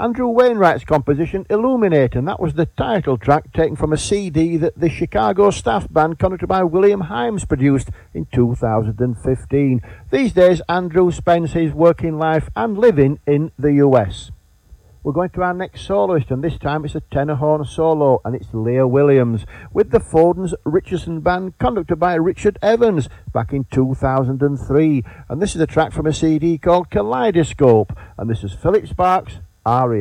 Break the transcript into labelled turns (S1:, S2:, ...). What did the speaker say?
S1: Andrew Wainwright's composition Illuminate, and that was the title track taken from a CD that the Chicago Staff Band, conducted by William Himes, produced in 2015. These days, Andrew spends his working life and living in the US. We're going to our next soloist, and this time it's a tenor horn solo, and it's Leah Williams with the Foden's Richardson Band, conducted by Richard Evans back in 2003. And this is a track from a CD called Kaleidoscope, and this is Philip Sparks' Aria.